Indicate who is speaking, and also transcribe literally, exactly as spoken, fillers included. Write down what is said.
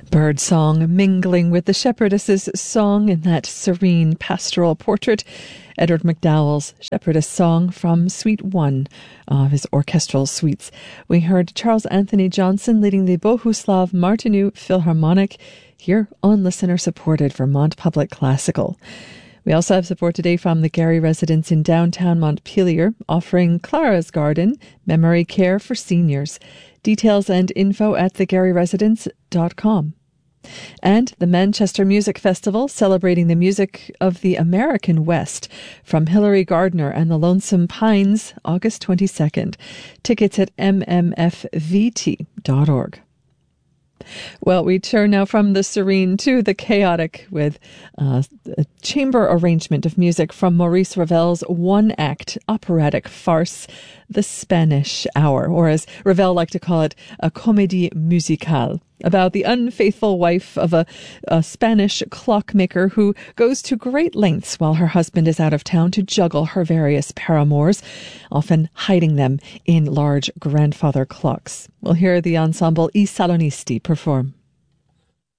Speaker 1: Bird song mingling with the shepherdess's song in that serene pastoral portrait. Edward MacDowell's Shepherdess Song from Suite one of his orchestral suites. We heard Charles Anthony Johnson leading the Bohuslav Martinu Philharmonic here on listener-supported Vermont Public Classical. We also have support today from the Gary residence in downtown Montpelier, offering Clara's Garden, memory care for seniors. Details and info at the gary residence dot com. And the Manchester Music Festival, celebrating the music of the American West, from Hilary Gardner and the Lonesome Pines, August twenty-second. Tickets at m m f v t dot org. Well, we turn now from the serene to the chaotic with uh, a chamber arrangement of music from Maurice Ravel's one-act operatic farce, The Spanish Hour, or as Ravel liked to call it, a comédie musicale, about the unfaithful wife of a, a Spanish clockmaker who goes to great lengths while her husband is out of town to juggle her various paramours, often hiding them in large grandfather clocks. We'll hear the ensemble I Salonisti perform.